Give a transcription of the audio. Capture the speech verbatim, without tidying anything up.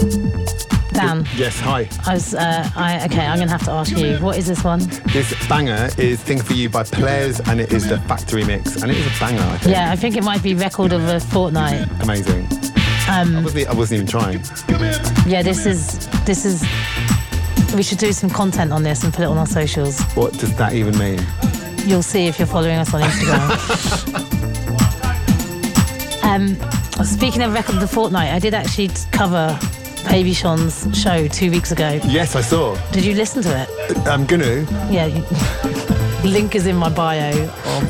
Dan. Yes, hi. I was, uh, I, okay, I'm going to have to ask you, what is this one? This banger is Thing For You by Players, and it is the factory mix, and it is a banger, I think. Yeah, I think it might be record of a fortnight. Amazing. Um, I, wasn't, I wasn't even trying. Yeah, this is, this is, we should do some content on this and put it on our socials. What does that even mean? You'll see if you're following us on Instagram. um, speaking of record of the fortnight, I did actually cover Baby Sean's show two weeks ago. Yes, I saw. Did you listen to it? I'm gonna. Yeah. You, link is in my bio of